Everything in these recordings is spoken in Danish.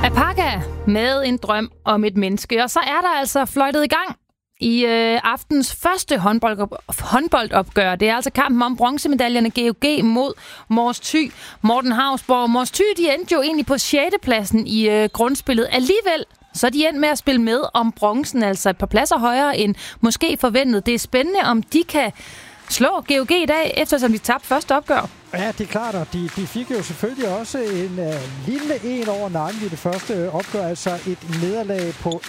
Apaka med en drøm om et menneske. Og så er der altså fløjtet i gang i aftens første håndboldopgør. Det er altså kampen om bronzemedaljerne GOG mod Mors Thy. Morten Hausborg. Mors Thy, de endte jo egentlig på 6. pladsen i grundspillet. Alligevel så de endte med at spille med om bronzen, altså et par pladser højere end måske forventet. Det er spændende, om de kan slå GOG i dag, eftersom de tabte første opgør. Ja, det er klart, og de fik jo selvfølgelig også en lille en over nakken i det første opgør, altså et nederlag på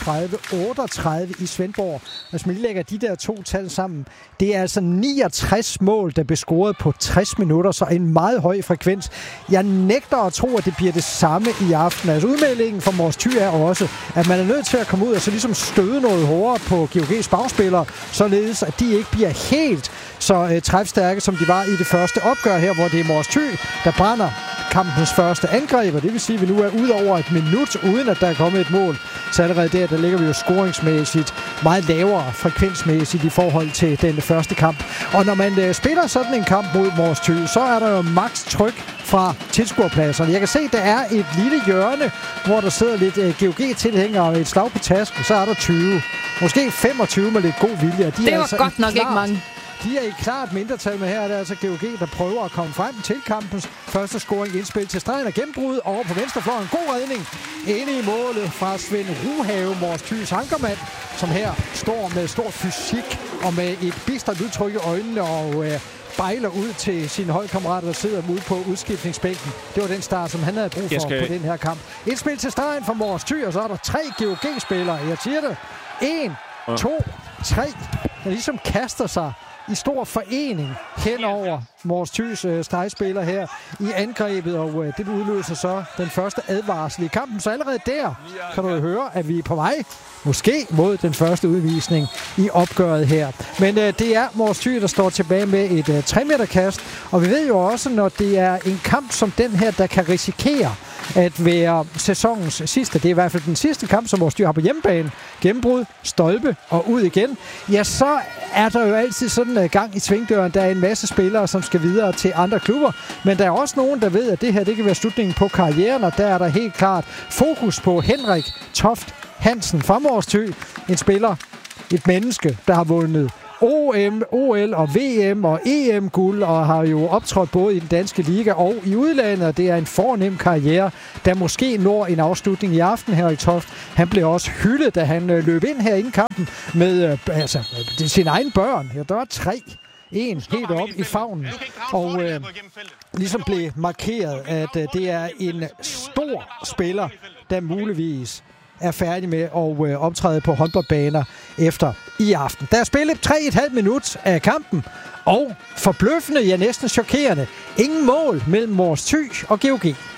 31-38 i Svendborg. Hvis man lige lægger de der to tal sammen, det er altså 69 mål, der blev scoret på 60 minutter, så en meget høj frekvens. Jeg nægter at tro, at det bliver det samme i aften. Altså udmeldingen for Mors Thy er også, at man er nødt til at komme ud og så ligesom støde noget hårdere på GOG's bagspillere, således at de ikke bliver helt så træfstærke, som de var i det første opgør her, hvor det er Mors Thy, der brænder kampens første angreb, og det vil sige, at vi nu er ud over et minut, uden at der er kommet et mål. Så allerede der ligger vi jo scoringsmæssigt meget lavere frekvensmæssigt i forhold til den første kamp. Og når man spiller sådan en kamp mod Mors Thy, så er der jo max tryk fra tilskuerpladserne. Jeg kan se, at der er et lille hjørne, hvor der sidder lidt GOG-tilhængere og et slag på tasken. Så er der 20. Måske 25 med lidt god vilje. Det var altså godt nok ikke mange. De er i klart mindretal med her. Er det altså GOG, der prøver at komme frem til kampens første scoring. Indspil til stregen og gennembrud over på venstrefløjen. God redning inde i målet fra Svend Ruhave, Mors Thys ankermand, som her står med stor fysik og med et bistert udtryk i øjnene og bejler ud til sine holdkammerater, der sidder ude på udskiftningsbænken. Det var den start, som han havde brug for på den her kamp. Indspil til stregen for Mors Thy, og så er der 3 GOG-spillere. Jeg siger det. 1, 2, 3, der ligesom kaster sig i stor forening hen over Mors Thys stregspiller her i angrebet, og det udløser så den første advarsel i kampen. Så allerede der kan du høre, at vi er på vej, måske mod den første udvisning i opgøret her. Men det er Mors Thy, der står tilbage med et 3-meterkast, og vi ved jo også, når det er en kamp som den her, der kan risikere at være sæsonens sidste, det er i hvert fald den sidste kamp, som Mors Thy har på hjemmebane, gennembrud, stolpe og ud igen, ja, så er der jo altid sådan en gang i svingdøren. Der er en masse spillere, som skal videre til andre klubber, men der er også nogen, der ved, at det her, det kan være slutningen på karrieren, og der er der helt klart fokus på Henrik Toft Hansen fra Mors Thy, en spiller, et menneske, der har vundet OM, OL og VM og EM-guld og har jo optrådt både i den danske liga og i udlandet. Det er en fornem karriere, der måske når en afslutning i aften her i Toft. Han blev også hyldet, da han løb ind her inden kampen med sine egne børn. Ja, der var 3. En helt op i favnen, og ligesom blev markeret, at det er en stor spiller, der muligvis er færdig med at optræde på håndboldbaner efter i aften. Der er spillet 3,5 minut af kampen, og forbløffende, ja næsten chokerende, ingen mål mellem Mors Thy og GOG.